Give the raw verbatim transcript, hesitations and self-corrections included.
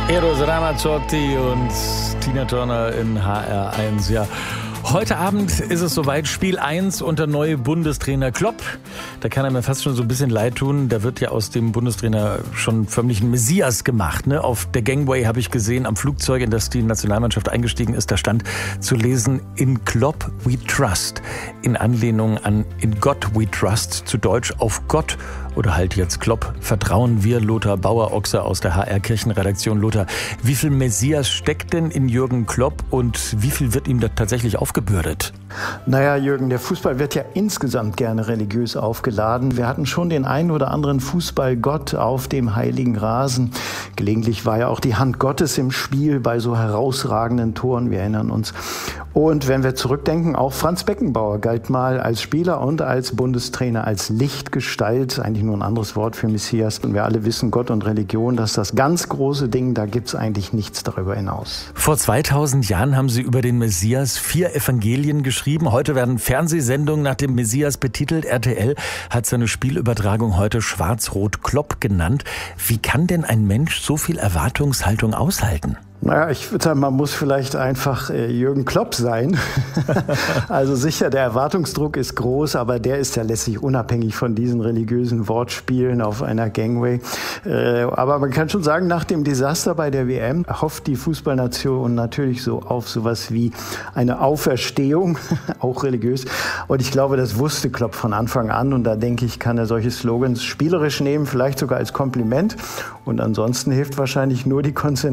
Eros Ramazzotti und Tina Turner in H R eins. Ja, heute Abend ist es soweit, Spiel eins unter neue Bundestrainer Klopp. Da kann er mir fast schon so ein bisschen leid tun. Da wird ja aus dem Bundestrainer schon förmlich ein Messias gemacht. Ne? Auf der Gangway habe ich gesehen, am Flugzeug, in das die Nationalmannschaft eingestiegen ist, da stand zu lesen, in Klopp we trust. In Anlehnung an in Gott we trust, zu Deutsch auf Gott. Oder halt jetzt Klopp, vertrauen wir. Lothar Bauer-Ochser aus der H R Kirchenredaktion. Lothar, wie viel Messias steckt denn in Jürgen Klopp und wie viel wird ihm da tatsächlich aufgebürdet? Naja, Jürgen, der Fußball wird ja insgesamt gerne religiös aufgeladen. Wir hatten schon den einen oder anderen Fußballgott auf dem heiligen Rasen. Gelegentlich war ja auch die Hand Gottes im Spiel bei so herausragenden Toren. Wir erinnern uns. Und wenn wir zurückdenken, auch Franz Beckenbauer galt mal als Spieler und als Bundestrainer als Lichtgestalt, eigentlich nur ein anderes Wort für Messias. Und wir alle wissen, Gott und Religion, das ist das ganz große Ding, da gibt's eigentlich nichts darüber hinaus. Vor zweitausend Jahren haben Sie über den Messias vier Evangelien geschrieben. Heute werden Fernsehsendungen nach dem Messias betitelt. R T L hat seine Spielübertragung heute Schwarz-Rot-Klopp genannt. Wie kann denn ein Mensch so viel Erwartungshaltung aushalten? Naja, ich würde sagen, man muss vielleicht einfach äh, Jürgen Klopp sein. Also sicher, der Erwartungsdruck ist groß, aber der ist ja letztlich unabhängig von diesen religiösen Wortspielen auf einer Gangway. Äh, aber man kann schon sagen, nach dem Desaster bei der W M hofft die Fußballnation natürlich so auf sowas wie eine Auferstehung, auch religiös. Und ich glaube, das wusste Klopp von Anfang an. Und da denke ich, kann er solche Slogans spielerisch nehmen, vielleicht sogar als Kompliment. Und ansonsten hilft wahrscheinlich nur die Konzentration